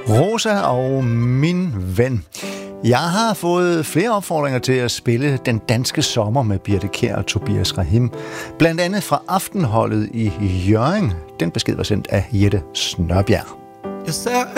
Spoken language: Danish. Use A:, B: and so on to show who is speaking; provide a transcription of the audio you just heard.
A: Rosa og min ven. Jeg har fået flere opfordringer til at spille Den Danske Sommer med Birthe Kjær og Tobias Rahim. Blandt andet fra Aftenholdet i Hjørring. Den besked var sendt af Jette Snørbjerg.
B: Jeg ser